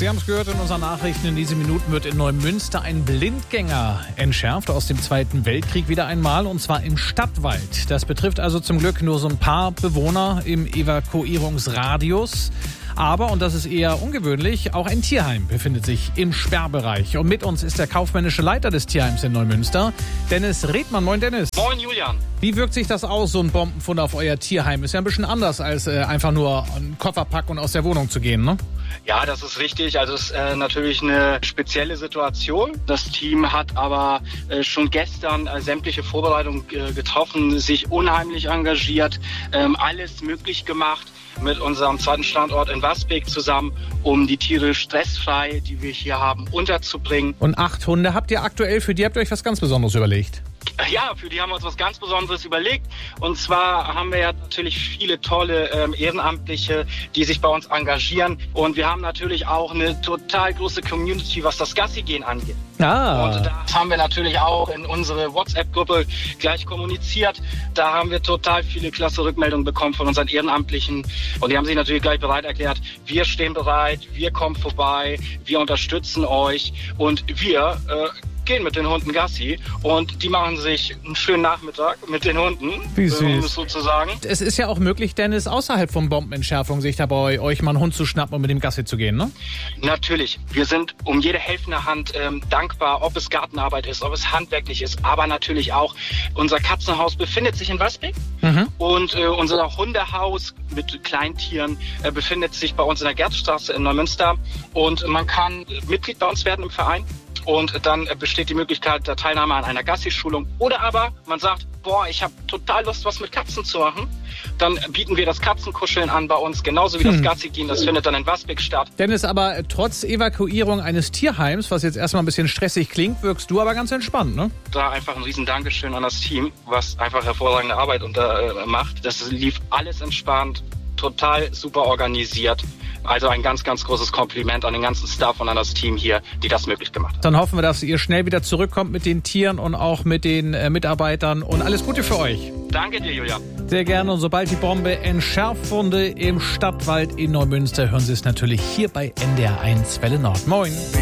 Sie haben es gehört in unseren Nachrichten. In diesen Minuten wird in Neumünster ein Blindgänger entschärft aus dem Zweiten Weltkrieg wieder einmal, und zwar im Stadtwald. Das betrifft also zum Glück nur so ein paar Bewohner im Evakuierungsradius. Aber, und das ist eher ungewöhnlich, auch ein Tierheim befindet sich im Sperrbereich. Und mit uns ist der kaufmännische Leiter des Tierheims in Neumünster, Dennis Redmann. Moin, Dennis. Moin, Julian. Wie wirkt sich das aus, so ein Bombenfund auf euer Tierheim? Ist ja ein bisschen anders, als einfach nur einen Koffer packen und aus der Wohnung zu gehen, ne? Ja, das ist richtig. Also es ist natürlich eine spezielle Situation. Das Team hat aber schon gestern sämtliche Vorbereitungen getroffen, sich unheimlich engagiert, alles möglich gemacht mit unserem zweiten Standort in Wasbeck zusammen, um die Tiere stressfrei, die wir hier haben, unterzubringen. Und 8 Hunde habt ihr aktuell, für die habt ihr euch was ganz Besonderes überlegt? Ja, für die haben wir uns was ganz Besonderes überlegt. Und zwar haben wir ja natürlich viele tolle Ehrenamtliche, die sich bei uns engagieren. Und wir haben natürlich auch eine total große Community, was das Gassi-Gehen angeht. Und das haben wir natürlich auch in unsere WhatsApp-Gruppe gleich kommuniziert. Da haben wir total viele klasse Rückmeldungen bekommen von unseren Ehrenamtlichen. Und die haben sich natürlich gleich bereit erklärt. Wir stehen bereit, wir kommen vorbei, wir unterstützen euch und wir gehen mit den Hunden Gassi, und die machen sich einen schönen Nachmittag mit den Hunden, wie süß. Um es so zu sagen. Es ist ja auch möglich, Dennis, außerhalb von Bombenentschärfung sich da bei euch mal einen Hund zu schnappen und mit dem Gassi zu gehen, ne? Natürlich. Wir sind um jede helfende Hand dankbar, ob es Gartenarbeit ist, ob es handwerklich ist, aber natürlich auch unser Katzenhaus befindet sich in Wasbeck und unser Hundehaus mit Kleintieren befindet sich bei uns in der Gertstraße in Neumünster, und man kann Mitglied bei uns werden im Verein. Und dann besteht die Möglichkeit der Teilnahme an einer Gassi-Schulung. Oder aber man sagt, ich habe total Lust, was mit Katzen zu machen. Dann bieten wir das Katzenkuscheln an bei uns, genauso wie das Gassi-Gehen. Das findet dann in Wasbeck statt. Dennis, aber trotz Evakuierung eines Tierheims, was jetzt erstmal ein bisschen stressig klingt, wirkst du aber ganz entspannt, ne? Da einfach ein riesen Dankeschön an das Team, was einfach hervorragende Arbeit macht. Das lief alles entspannt, total super organisiert. Also ein ganz, ganz großes Kompliment an den ganzen Staff und an das Team hier, die das möglich gemacht haben. Dann hoffen wir, dass ihr schnell wieder zurückkommt mit den Tieren und auch mit den Mitarbeitern, und alles Gute für euch. Danke dir, Julian. Sehr gerne, und sobald die Bombe entschärft wurde im Stadtwald in Neumünster, hören Sie es natürlich hier bei NDR1 Welle Nord. Moin.